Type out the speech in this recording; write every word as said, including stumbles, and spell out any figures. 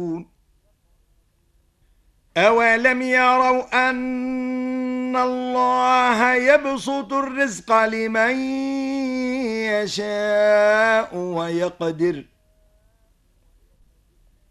أولم يروا أن الله يبسط الرزق لمن يشاء ويقدر